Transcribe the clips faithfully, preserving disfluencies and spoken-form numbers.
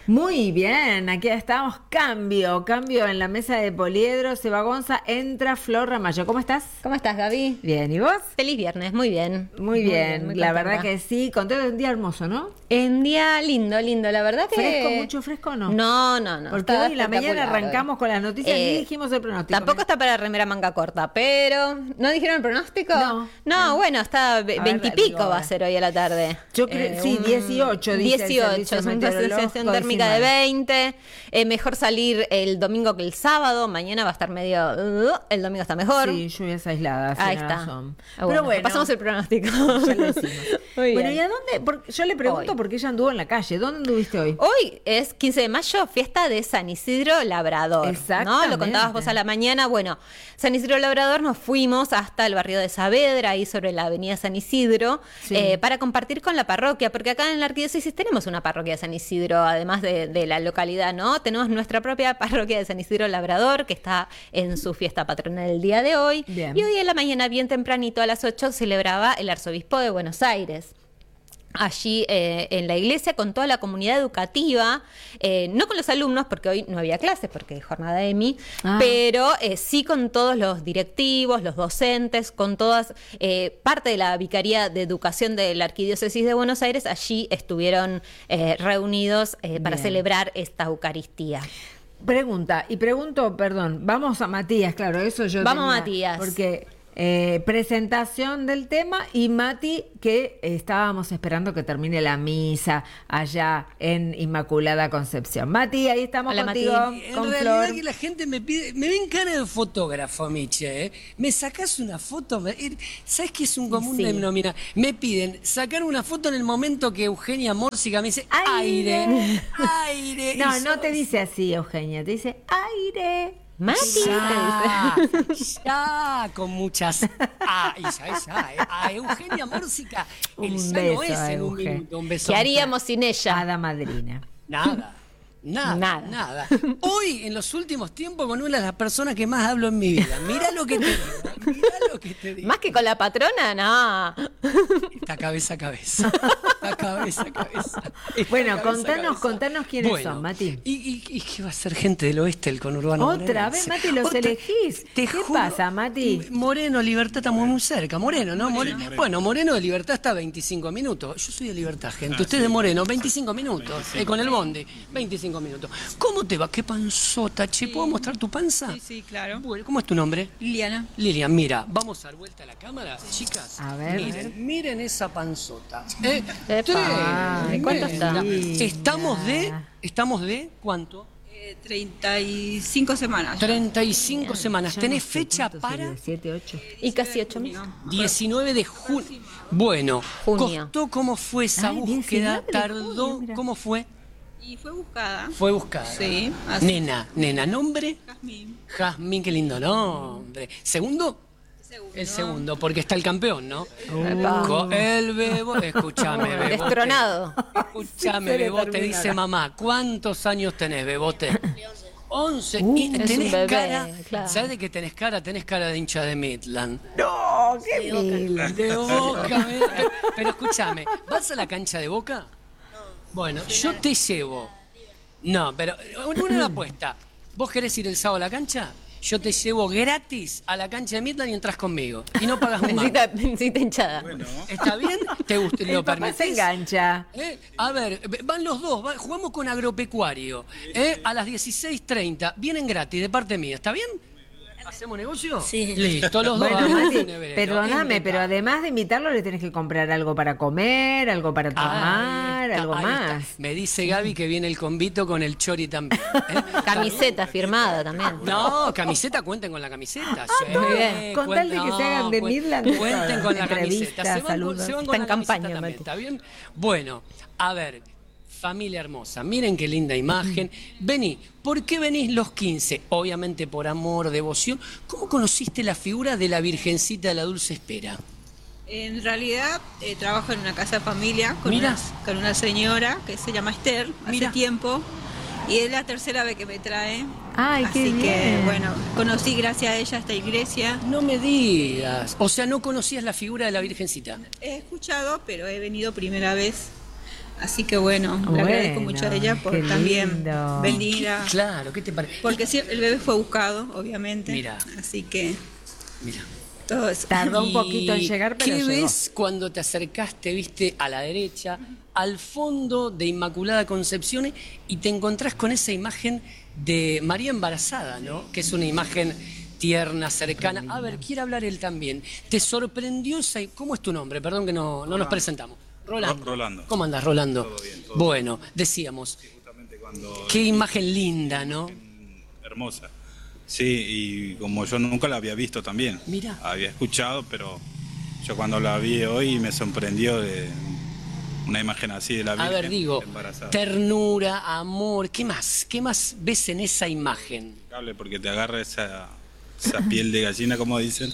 Muy bien, aquí estamos. Cambio, cambio en la mesa de Poliedro. Seba Gonza, entra Flor Ramallo. ¿Cómo estás? ¿Cómo estás, Gaby? Bien, ¿y vos? Feliz viernes, muy bien. Muy bien, muy la contenta. verdad que sí. Contento de un día hermoso, ¿no? En día lindo, lindo, la verdad que... ¿Fresco, mucho fresco o no? No, no, no. Porque está hoy en la mañana espectacular arrancamos hoy. con las noticias Eh, y dijimos el pronóstico. Tampoco está para remera manga corta, pero... ¿No dijeron el pronóstico? No. No, bueno, está ve- A ver, veintipico digo, va a ser hoy a la tarde. Yo creo- Eh, sí, un- dieciocho dice el dieciocho, servicio es una meteorológico, sensación térmica de diecinueve. veinte. Eh, mejor salir el domingo que el sábado. Mañana va a estar medio... uh, el domingo está mejor. Sí, lluvias aisladas. Ahí tiene está. razón. Ah, Pero bueno, bueno, pasamos el pronóstico. ya lo decimos. Muy Bueno, bien. ¿y a dónde? Porque yo le pregunto Hoy. porque ella anduvo en la calle. ¿Dónde anduviste hoy? Hoy es quince de mayo, fiesta de San Isidro Labrador. ¿No? Exactamente. Lo contabas vos a la mañana. Bueno, San Isidro Labrador nos fuimos hasta el barrio de Saavedra, ahí sobre la avenida San Isidro, Sí. eh, para compartir con la parroquia, porque acá en la arquidiócesis tenemos una parroquia de San Isidro, además de, de la localidad, ¿no? Tenemos nuestra propia parroquia de San Isidro Labrador, que está en su fiesta patronal el día de hoy. Bien. Y hoy en la mañana, bien tempranito, a las ocho, celebraba el arzobispo de Buenos Aires. Allí eh, en la iglesia con toda la comunidad educativa, eh, no con los alumnos porque hoy no había clases porque es jornada E M I, Ah. pero eh, sí con todos los directivos, los docentes, con todas, eh, parte de la Vicaría de Educación de la Arquidiócesis de Buenos Aires, allí estuvieron eh, reunidos eh, para Bien. celebrar esta Eucaristía. Pregunta, y pregunto, perdón, vamos a Matías, claro, eso yo Vamos a tenía, Matías. porque eh, presentación del tema y Mati, que estábamos esperando que termine la misa allá en Inmaculada Concepción. Mati, ahí estamos Hola, contigo, Mati. En con realidad Flor. que la gente me pide, me ven cara de fotógrafo, Miche, ¿eh? ¿Me sacás una foto? Me- eh, ¿Sabes qué es un común Sí. denominador? Me piden sacar una foto en el momento que Eugenia Mórcica me dice Aire. aire, aire. No, y no yo- te dice así, Eugenia, te dice aire. Mati, Ya, te dice. ya, con muchas. Ah, y ya, ya, eh. A Eugenia Mórcica, el Un sano beso es a en un Euge. minuto. Un beso. ¿Qué haríamos sin ella? Hada madrina. Nada. Nada, Nada. nada, Hoy, en los últimos tiempos, con una de las personas que más hablo en mi vida. Mirá lo que te digo, mirá lo que te digo. Más que con la patrona, no. Está cabeza a cabeza. Está cabeza a cabeza. Está Bueno, cabeza a contanos, cabeza. contanos quiénes Bueno, son, Mati. ¿Y, y, y qué va a ser gente del oeste del conurbano? Otra bonaerense? vez, Mati, los Otra- elegís. Te ¿Qué juro, pasa, Mati? Moreno, Libertad, estamos muy cerca. Moreno, ¿no? Moreno, Bueno, Moreno de Libertad está a veinticinco minutos. Yo soy de Libertad, gente. Usted de Moreno, veinticinco minutos. Eh, con el bondi, veinticinco minutos. ¿Cómo te va? ¿Qué panzota, che? ¿Puedo mostrar tu panza? Sí, sí, claro. Bueno, ¿cómo es tu nombre? Liliana. Lilian, mira, vamos a dar vuelta a la cámara, chicas. A ver. Miren, miren esa panzota. Eh, Epa. tremenda. Ay, ¿cuánto está? Estamos de, estamos de, ¿cuánto? Eh, treinta y cinco semanas. ya. treinta y cinco semanas. Ya ¿Tenés no sé fecha cuánto para? sería, siete, ocho. Y casi ocho mil. diecinueve de junio. Bueno, Junio. costó, ¿cómo fue esa Ay, búsqueda? diecinueve de Tardó, junio, mira. ¿cómo fue? Y fue buscada. Fue buscada. Sí, así. Nena, nena, ¿nombre? Jazmín. Jazmín, qué lindo nombre. ¿Segundo? Segundo. El segundo, porque está el campeón, ¿no? Epa. Co- El bebo, escúchame, bebote. Destronado. Escúchame, Se le bebote, termina dice la- mamá. ¿Cuántos años tenés, bebote? once. Uh, y eres tenés un bebé, cara. claro. ¿Sabes de qué tenés cara? Tenés cara de hincha de Midland. No, qué lindo. De Boca, me- pero escúchame, ¿vas a la cancha de Boca? Bueno, yo te llevo. No, pero una apuesta. ¿Vos querés ir el sábado a la cancha? Yo te llevo gratis a la cancha de Midland y entras conmigo. Y no pagas un mango. Necesita, necesita hinchada. ¿Está bien? ¿Te gusta? El ¿Lo papá se permitís? engancha. ¿Eh? A ver, van los dos, va- jugamos con agropecuario. ¿eh? A las dieciséis treinta, vienen gratis de parte mía, ¿está bien? ¿Hacemos negocio? Sí. Listo, los dos. Bueno, vamos Mati, a Nebrero. perdóname, Intentá. pero además de invitarlo le tenés que comprar algo para comer, algo para tomar, Ahí está, algo ahí más. está. Me dice Gaby que viene el convito con el chori también. ¿eh? Camiseta firmada también. No, camiseta, cuenten con la camiseta. sí. muy bien. Con tal de que se hagan de cuen- Midland, Cuenten con la entrevistas, camiseta. Se van, saludos. con, se van Está con en la campaña, camiseta también, Mati. ¿está bien? Bueno, a ver, familia hermosa, miren qué linda imagen. Vení, ¿por qué venís los quince? Obviamente por amor, devoción. ¿Cómo conociste la figura de la Virgencita de la Dulce Espera? En realidad eh, trabajo en una casa de familia con Mirá. una, con una señora que se llama Esther hace Mirá. tiempo y es la tercera vez que me trae. Ay, qué Así que bien. bueno, conocí gracias a ella esta iglesia. No me digas. O sea, no conocías la figura de la Virgencita. He escuchado, pero he venido primera vez. Así que bueno, le Bueno, agradezco mucho a ella por qué también lindo. venir a... Claro, ¿qué te parece? Porque sí, el bebé fue buscado, obviamente. Mira. Así que Mira. todo eso. Tardó un poquito en llegar, pero ¿qué llegó. ves cuando te acercaste, viste, a la derecha, al fondo de Inmaculada Concepción y te encontrás con esa imagen de María embarazada, ¿no? Que es una imagen tierna, cercana. A ver, quiere hablar él también. ¿Te sorprendió esa... ¿Cómo es tu nombre? Perdón que no, no nos presentamos. Rolando. Rolando. ¿Cómo andas, Rolando? Todo bien, todo Bueno, decíamos, Justamente cuando qué imagen linda, ¿no? hermosa. Sí, y como yo nunca la había visto también. Mira. Había escuchado, pero yo cuando la vi hoy me sorprendió de una imagen así de la Virgen A ver, digo, embarazada. ternura, amor, ¿qué más? ¿Qué más ves en esa imagen? Impecable, porque te agarra esa, esa piel de gallina, como dicen,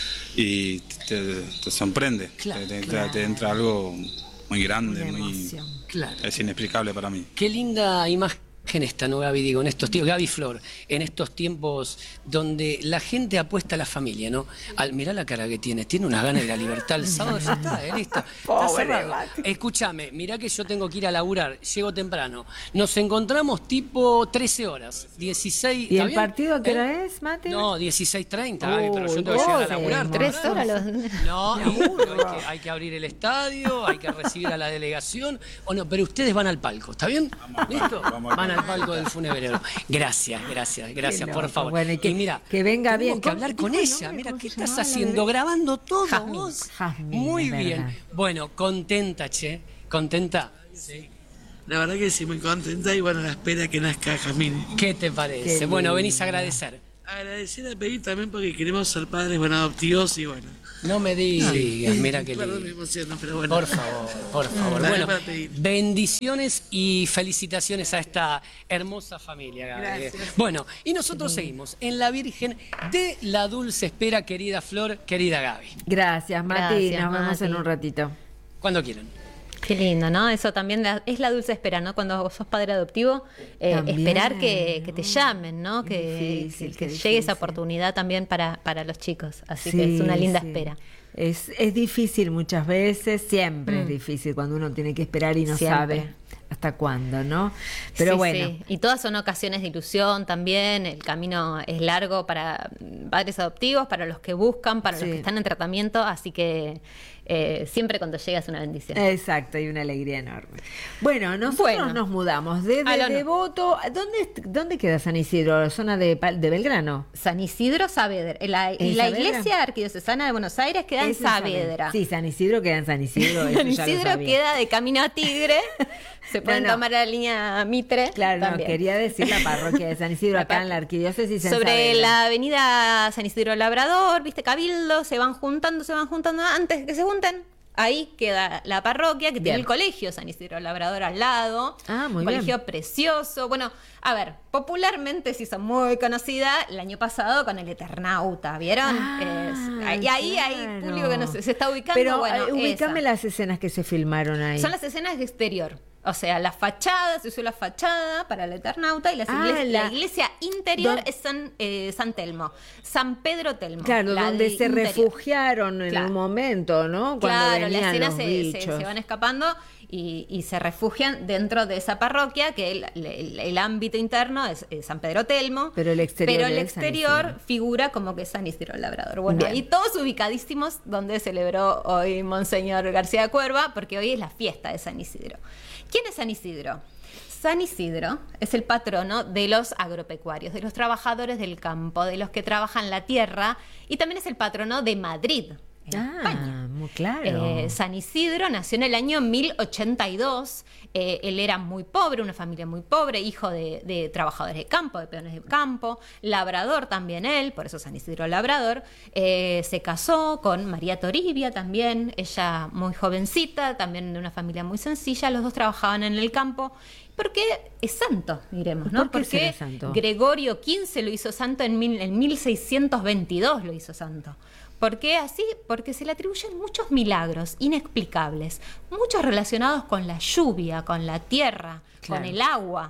y te, te sorprende. Claro, te, te entra, claro. te entra algo muy grande, Una muy, emoción. Claro. es inexplicable para mí. Qué linda imagen esta, ¿no, Gaby? Digo, en estos tiempos, Gaby Flor, en estos tiempos donde la gente apuesta a la familia, ¿no? Al, mirá la cara que tiene, tiene una gana de la libertad el sábado, ya está, ¿eh? Listo. Está Pobre cerrado. Mati. Escúchame, mirá que yo tengo que ir a laburar, llego temprano. Nos encontramos tipo trece horas, dieciséis. ¿Y ¿está el bien? partido a qué ¿Eh? hora es, Mate? No, dieciséis treinta, Gaby, pero yo Uy, tengo que llegar a vos, laburar. eh, Tres temprano. horas los... No, y pero hay, que, hay que abrir el estadio, hay que recibir a la delegación. O no, pero ustedes van al palco, ¿está bien? ¿Listo? vamos al Van al palco. palco del funebrero. Gracias, gracias, gracias, Qué por loco. favor. Bueno, y que- mira, que venga tenemos bien. que ¿Cómo- hablar con dijo el ella. nombre? Mira, ¿Cómo ¿qué se estás llamaba la haciendo? bebé? ¿Grabando todo Jazmín, vos? Jazmín, Muy es bien. verdad. Bueno, contenta, che. ¿Contenta? Sí. La verdad que sí, muy contenta y bueno, la espera que nazca Jazmín. ¿Qué te parece? Qué Bueno, venís linda. a agradecer. Agradecer a pedir también porque queremos ser padres, bueno, adoptivos y bueno. No me digas, mira qué Perdón, me lindo. emociono, pero bueno. Por favor, por favor. Dale Bueno, para pedir. bendiciones y felicitaciones a esta hermosa familia, Gaby. Gracias. Bueno, y nosotros seguimos en la Virgen de la Dulce Espera, querida Flor, querida Gaby. Gracias, Mati. Gracias, Nos vemos Mati. en un ratito. Cuando quieran. Qué lindo, ¿no? Eso también la- es la dulce espera, ¿no? Cuando vos sos padre adoptivo, eh, También, esperar que, que te ¿no? llamen, ¿no? Qué Que, difícil, que qué llegue esa difícil. oportunidad también para, para los chicos. Así Sí, que es una linda sí. espera. Es, es difícil muchas veces, siempre es Mm. difícil cuando uno tiene que esperar y no Siempre. sabe hasta cuándo, ¿no? Pero Sí, bueno, sí. Y todas son ocasiones de ilusión también. El camino es largo para padres adoptivos, para los que buscan, para Sí. los que están en tratamiento. Así que eh, siempre cuando llega es una bendición. exacto, y una alegría enorme. Bueno, nosotros Bueno. nos mudamos desde Al horno. Devoto. ¿Dónde, ¿Dónde queda San Isidro? ¿Zona de, Pal- de Belgrano? San Isidro Saavedra. La, y ¿En la Saavedra? iglesia arquidiocesana de Buenos Aires queda en Ese es Saavedra. Sí, San Isidro queda en San Isidro. eso San ya lo Isidro sabía. queda de camino a Tigre. Se pueden No, no. tomar la línea Mitre. Claro, no, también. quería decir la parroquia de San Isidro La acá par- en la arquidiócesis en Sobre Saavedra. la avenida San Isidro Labrador, viste, Cabildo, se van juntando, se van juntando antes de que se junten. Ahí queda la parroquia, que Bien. tiene el colegio San Isidro Labrador al lado. Ah, muy un bien. colegio precioso. Bueno, a ver, popularmente se hizo muy conocida el año pasado con el Eternauta, ¿vieron? Ah, Es- y ahí hay claro. público que no se, se está ubicando. Pero bueno, eh, ubícame esa. las escenas que se filmaron ahí. Son las escenas de exterior. O sea, la fachada, se usó la fachada para el Eternauta y las Ah, iglesias- la, la- iglesia interior Don- es San, eh, San Telmo, San Pedro Telmo. Claro, la donde de se interior. refugiaron en Claro. un momento, ¿no? Cuando Claro, la venían escena los se, se- bichos. se van escapando y, y se refugian dentro de esa parroquia, que el, el- el ámbito interno es, es San Pedro Telmo. Pero el exterior pero el es San exterior Isidro. figura como que es San Isidro Labrador. Bueno, Bien. y todos ubicadísimos donde celebró hoy Monseñor García Cuerva, porque hoy es la fiesta de San Isidro. ¿Quién es San Isidro? San Isidro es el patrono de los agropecuarios, de los trabajadores del campo, de los que trabajan la tierra, y también es el patrono de Madrid, en España. Ah, muy claro. Eh, San Isidro nació en el año mil ochenta y dos. Eh, él era muy pobre, una familia muy pobre, hijo de, de trabajadores de campo, de peones de campo, labrador también él, por eso San Isidro Labrador. Eh, se casó con María Toribia también, ella muy jovencita, también de una familia muy sencilla. Los dos trabajaban en el campo. Porque es santo, diremos, ¿no? ¿Por qué será Porque santo? Gregorio quince lo hizo santo en, mil, en mil seiscientos veintidós, lo hizo santo. ¿Por qué así? Porque se le atribuyen muchos milagros inexplicables, muchos relacionados con la lluvia, con la tierra, Claro. con el agua.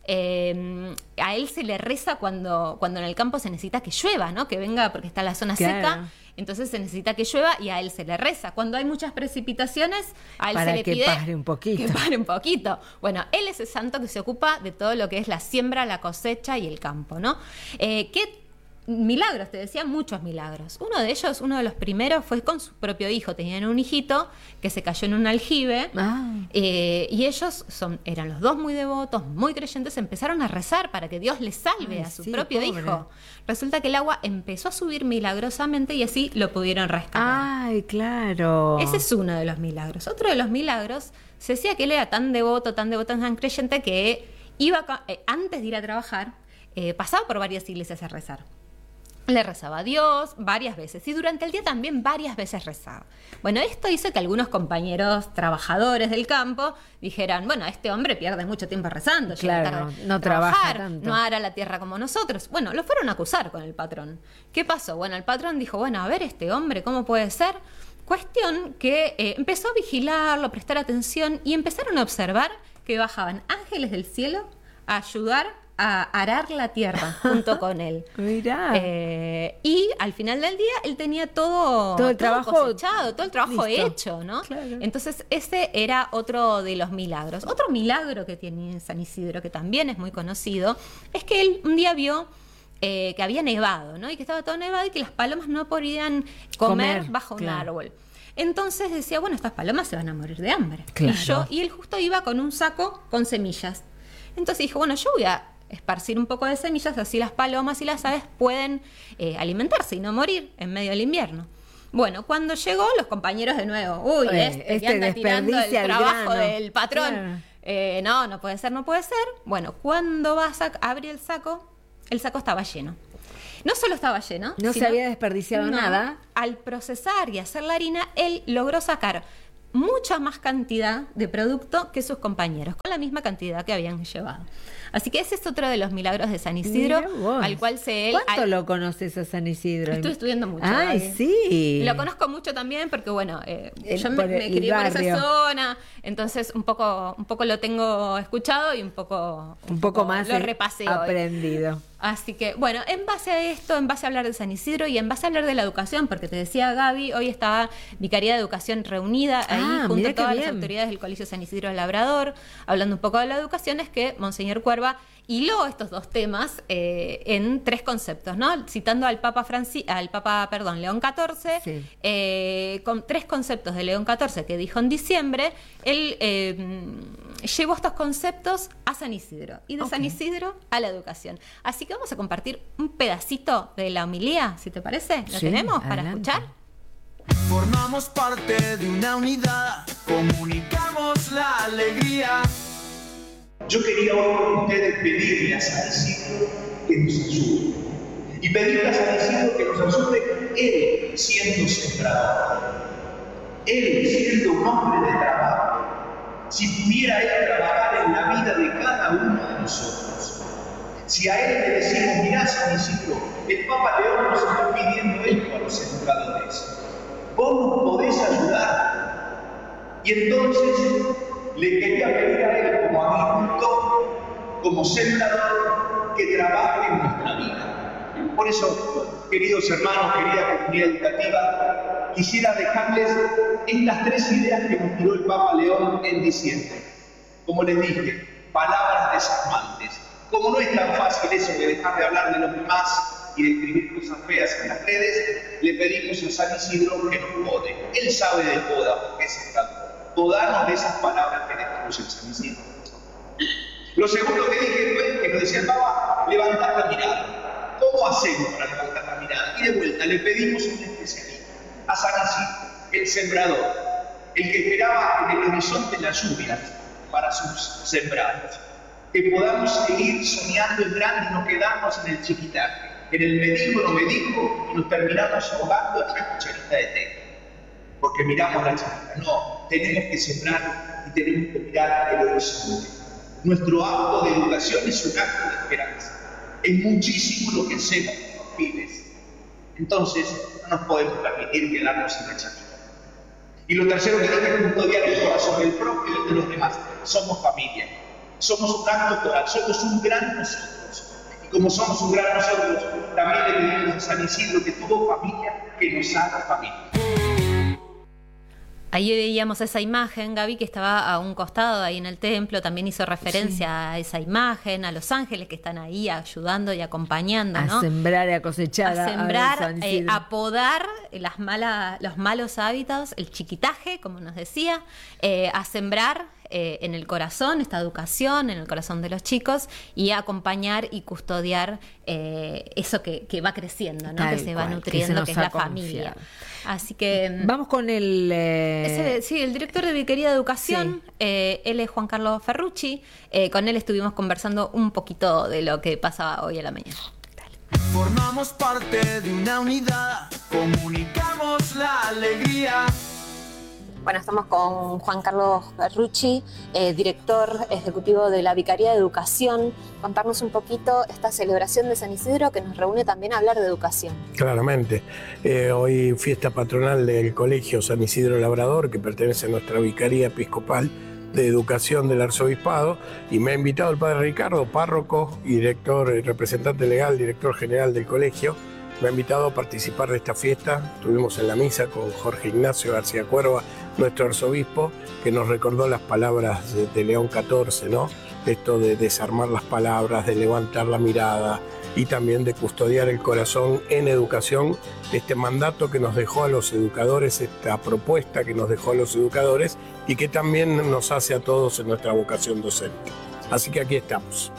Eh, a él se le reza cuando, cuando en el campo se necesita que llueva, ¿no? Que venga porque está la zona Claro. seca. entonces se necesita que llueva y a él se le reza. Cuando hay muchas precipitaciones, a él Para se le que pide pare un poquito. que pare un poquito. Bueno, él es el santo que se ocupa de todo lo que es la siembra, la cosecha y el campo, ¿no? Eh, ¿Qué milagros? Te decía, muchos milagros. Uno de ellos, uno de los primeros, fue con su propio hijo. Tenían un hijito que se cayó en un aljibe Ah. eh, y ellos son, eran los dos muy devotos, muy creyentes, empezaron a rezar para que Dios les salve Ay, a su sí, propio pobre. hijo. Resulta que el agua empezó a subir milagrosamente y así lo pudieron rescatar. Ay, claro. Ese es uno de los milagros. Otro de los milagros, se decía que él era tan devoto, tan devoto, tan creyente que iba ca- eh, antes de ir a trabajar, eh, pasaba por varias iglesias a rezar. Le rezaba a Dios varias veces y durante el día también varias veces rezaba. Bueno, esto hizo que algunos compañeros trabajadores del campo dijeran, bueno, este hombre pierde mucho tiempo rezando, llega Claro, tarde no a trabaja trabajar, tanto. no hará la tierra como nosotros. Bueno, lo fueron a acusar con el patrón. ¿Qué pasó? Bueno, el patrón dijo, bueno, a ver, este hombre, ¿cómo puede ser? Cuestión que eh, empezó a vigilarlo, a prestar atención y empezaron a observar que bajaban ángeles del cielo a ayudar a arar la tierra junto con él. Mirá. Eh, y al final del día él tenía todo, Todo el trabajo cosechado, todo el trabajo listo. hecho, ¿no? Claro. Entonces ese era otro de los milagros. Otro milagro que tiene San Isidro, que también es muy conocido, es que él un día vio eh, que había nevado, ¿no? Y que estaba todo nevado y que las palomas no podían comer, Comer, bajo un claro. árbol. Entonces decía, bueno, estas palomas se van a morir de hambre. Claro. Y, yo, y él justo iba con un saco con semillas. Entonces dijo, bueno, yo voy a esparcir un poco de semillas, así las palomas y las aves pueden eh, alimentarse y no morir en medio del invierno. Bueno, cuando llegó, los compañeros de nuevo, uy, Eh, este, este que anda tirando el desperdicia el trabajo grano. del patrón. Claro. Eh, no, no puede ser, no puede ser. Bueno, cuando vas a abrir el saco, el saco estaba lleno. No solo estaba lleno, No se sino- había desperdiciado no, nada. Al procesar y hacer la harina, él logró sacar mucha más cantidad de producto que sus compañeros, con la misma cantidad que habían llevado. Así que ese es otro de los milagros de San Isidro, Mirá vos. al cual se él... ¿Cuánto al- lo conoces a San Isidro? Estoy estudiando mucho. Ay, Gaby. sí. Lo conozco mucho también porque, bueno, eh, El- yo me, por me el crié por barrio. esa zona, entonces un poco, un poco lo tengo escuchado y un poco, Un poco más lo eh, repasé hoy. aprendido. Así que, bueno, en base a esto, en base a hablar de San Isidro y en base a hablar de la educación, porque te decía Gaby, hoy estaba Vicaría de Educación reunida ahí Ah, junto mirá a todas qué las bien. autoridades del Colegio San Isidro del Labrador, hablando un poco de la educación, es que Monseñor Cuerva hiló estos dos temas eh, en tres conceptos, ¿no? Citando al Papa Franci al Papa, perdón, León catorce, Sí. eh, con tres conceptos de León catorce que dijo en diciembre, él eh, llevó estos conceptos a San Isidro y de San Ok. Isidro a la educación. Así que vamos a compartir un pedacito de la homilía, si te parece. ¿Lo Sí, tenemos para adelante. escuchar? Formamos parte de una unidad, comunicamos la alegría. Yo quería hoy con ustedes pedirle a San Isidro que nos ayude. Y pedirle a San Isidro que nos ayude él siendo sembrador. Él siendo un hombre de trabajo. Si pudiera él trabajar en la vida de cada uno de nosotros. Si a él le decimos, mirá San Isidro, el Papa León nos está pidiendo esto a los sembradores. Vos nos podés ayudar. Y entonces le quería pedir a él como agricultor, como sembrador, que trabaje en nuestra vida. Por eso, queridos hermanos, querida comunidad educativa, quisiera dejarles estas tres ideas que nos tiró el Papa León en diciembre. Como les dije, palabras desarmantes. Como no es tan fácil eso de dejar de hablar de los demás y de escribir cosas feas en las redes, le pedimos a San Isidro que nos pode. Él sabe de poda, porque es sembrador. Podarnos de esas palabras que destruyen San Isidro. Lo segundo que dije fue, que nos decía el Papa, levantar la mirada. ¿Cómo hacemos para levantar la mirada? Y de vuelta le pedimos a un especialista, a San Isidro, el sembrador, el que esperaba en el horizonte las lluvias para sus sembrados. Que podamos seguir soñando en grande y no quedarnos en el chiquitaje, en el me dijo, no me dijo, y nos terminamos ahogando en una cucharita de té. Porque miramos la chiquita. No, tenemos que sembrar y tenemos que mirar el horizonte. Nuestro acto de educación es un acto de esperanza. Es muchísimo lo que hacemos con los pibes. Entonces, no nos podemos permitir quedarnos en la chiquita. Y lo tercero que dije es custodiar el corazón del propio y el de los demás. Somos familia. Somos un gran doctoral, somos un gran nosotros. Y como somos un gran nosotros, también le pedimos a San Isidro que tuvo familia, que nos haga familia. Ahí veíamos esa imagen, Gaby, que estaba a un costado ahí en el templo, también hizo referencia sí. a esa imagen, a los ángeles que están ahí ayudando y acompañando, ¿no? A sembrar y a cosechar. A sembrar, a, eh, a podar las malas, los malos hábitos, el chiquitaje, como nos decía, eh, a sembrar eh, en el corazón, esta educación, en el corazón de los chicos, y a acompañar y custodiar eh, eso que, que va creciendo, ¿no? Tal que se va cual, nutriendo, que, que es ha la confiado. familia. Así que vamos con el eh... ese, sí, el director de Vicaría de Educación, sí. eh, él es Juan Carlos Ferrucci. Eh, con él estuvimos conversando un poquito de lo que pasaba hoy a la mañana. Dale. Formamos parte de una unidad, comunicamos la alegría. Bueno, estamos con Juan Carlos Ferrucci, eh, director ejecutivo de la Vicaría de Educación. Contarnos un poquito esta celebración de San Isidro que nos reúne también a hablar de educación. Claramente. Eh, hoy fiesta patronal del Colegio San Isidro Labrador, que pertenece a nuestra Vicaría Episcopal de Educación del Arzobispado, y me ha invitado el padre Ricardo, párroco y director, representante legal, director general del colegio. Me ha invitado a participar de esta fiesta. Estuvimos en la misa con Jorge Ignacio García Cuerva, nuestro arzobispo, que nos recordó las palabras de, de León catorce, ¿no? Esto de desarmar las palabras, de levantar la mirada y también de custodiar el corazón en educación, este mandato que nos dejó a los educadores, esta propuesta que nos dejó a los educadores y que también nos hace a todos en nuestra vocación docente. Así que aquí estamos.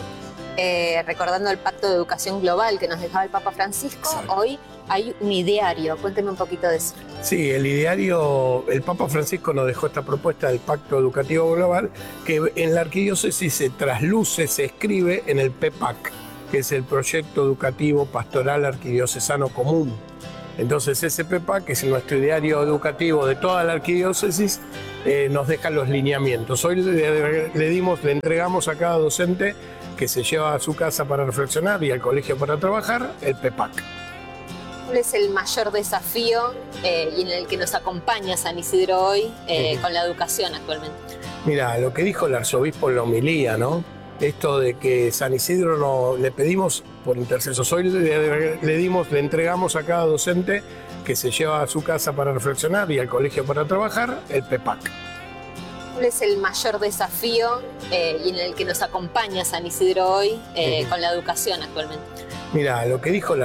Eh, recordando el Pacto de Educación Global que nos dejaba el Papa Francisco, exacto. Hoy hay un ideario. Cuénteme un poquito de eso. Sí, el ideario, el Papa Francisco nos dejó esta propuesta del Pacto Educativo Global que en la arquidiócesis se trasluce, se escribe en el P E P A C, que es el Proyecto Educativo Pastoral Arquidiocesano Común. Entonces ese P E P A C, que es nuestro ideario educativo de toda la arquidiócesis, eh, nos deja los lineamientos. Hoy le, le dimos, le entregamos a cada docente que se lleva a su casa para reflexionar y al colegio para trabajar, el P E P A C. ¿Cuál es el mayor desafío eh, y en el que nos acompaña San Isidro hoy eh, uh-huh. con la educación actualmente? Mira, lo que dijo el arzobispo en la homilía, ¿no? Esto de que San Isidro no, le pedimos por intercesos. Hoy le, le dimos, le entregamos a cada docente que se lleva a su casa para reflexionar y al colegio para trabajar, el P E P A C. ¿Cuál es el mayor desafío eh, y en el que nos acompaña San Isidro hoy eh, uh-huh. con la educación actualmente? Mira, lo que dijo el